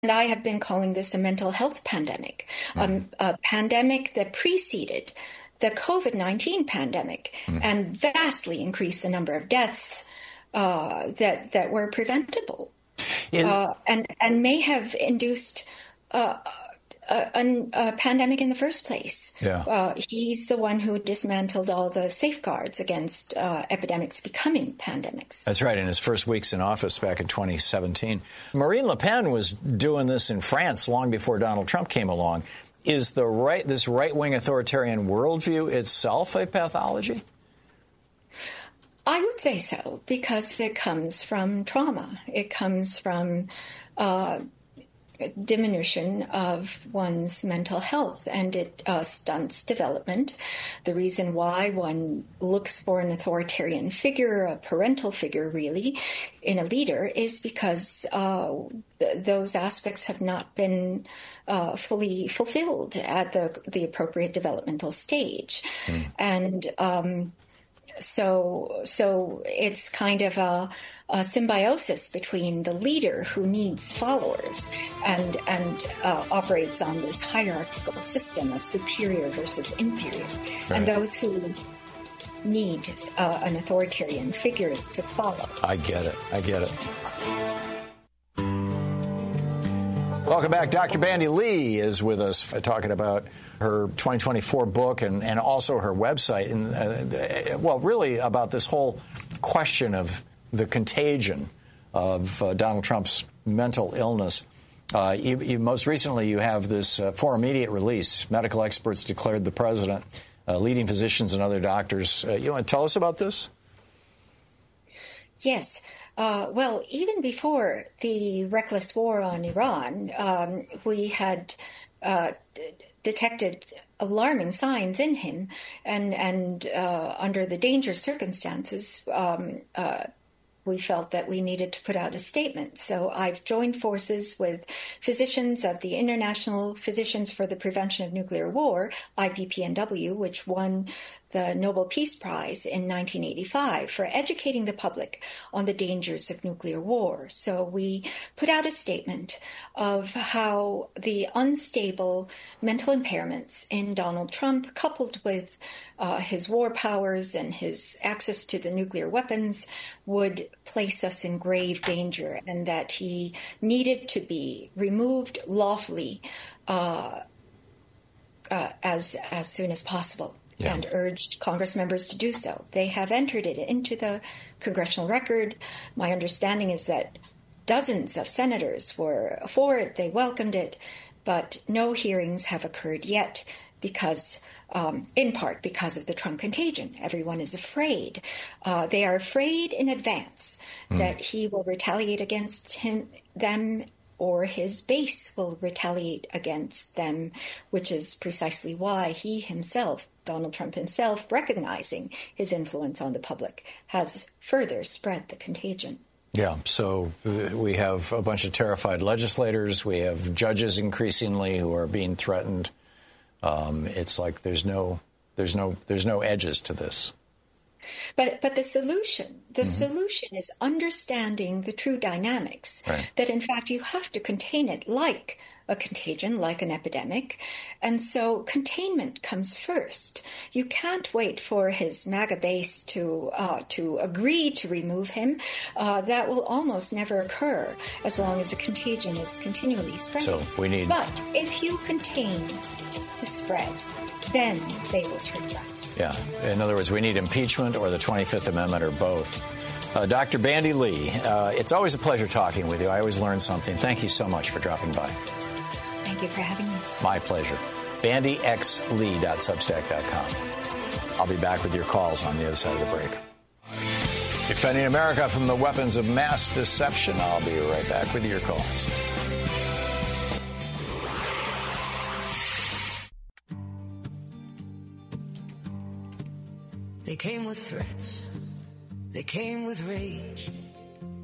I have been calling this a mental health pandemic, a pandemic that preceded the COVID-19 pandemic and vastly increased the number of deaths that were preventable and may have induced a pandemic in the first place. Yeah. He's the one who dismantled all the safeguards against epidemics becoming pandemics. That's right, in his first weeks in office back in 2017. Marine Le Pen was doing this in France long before Donald Trump came along. Is this right-wing authoritarian worldview itself a pathology? I would say so, because it comes from trauma. It comes from diminution of one's mental health, and it stunts development. The reason why one looks for an authoritarian figure, a parental figure really, in a leader is because those aspects have not been fully fulfilled at the appropriate developmental stage. And so it's kind of a symbiosis between the leader who needs followers and operates on this hierarchical system of superior versus inferior, right, and those who need an authoritarian figure to follow. I get it. Welcome back. Dr. Bandy Lee is with us talking about her 2024 book and also her website, and really about this whole question of the contagion of Donald Trump's mental illness. Most recently, you have this for immediate release. Medical experts declared the president, leading physicians and other doctors. You want to tell us about this? Yes. Well, even before the reckless war on Iran, we had detected alarming signs in him, and under the dangerous circumstances, we felt that we needed to put out a statement. So I've joined forces with physicians of the International Physicians for the Prevention of Nuclear War, IPPNW, which won the Nobel Peace Prize in 1985 for educating the public on the dangers of nuclear war. So we put out a statement of how the unstable mental impairments in Donald Trump, coupled with his war powers and his access to the nuclear weapons, would place us in grave danger, and that he needed to be removed lawfully as soon as possible. Yeah. And urged Congress members to do so. They have entered it into the congressional record. My understanding is that dozens of senators were for it. They welcomed it, but no hearings have occurred yet because, in part, because of the Trump contagion. Everyone is afraid. They are afraid in advance that he will retaliate against them, or his base will retaliate against them, which is precisely why he himself, Donald Trump himself, recognizing his influence on the public, has further spread the contagion. Yeah, so we have a bunch of terrified legislators. We have judges increasingly who are being threatened. It's like there's no edges to this. But the solution is understanding the true dynamics, right, that in fact you have to contain it like a contagion, like an epidemic. And so containment comes first. You can't wait for his MAGA base to agree to remove him. That will almost never occur as long as the contagion is continually spreading. So But if you contain the spread, then they will turn back. Yeah. In other words, we need impeachment or the 25th Amendment or both. Dr. Bandy Lee, it's always a pleasure talking with you. I always learn something. Thank you so much for dropping by. Thank you for having me. My pleasure. BandyXLee.substack.com. I'll be back with your calls on the other side of the break. Defending America from the weapons of mass deception. I'll be right back with your calls. They came with threats. They came with rage.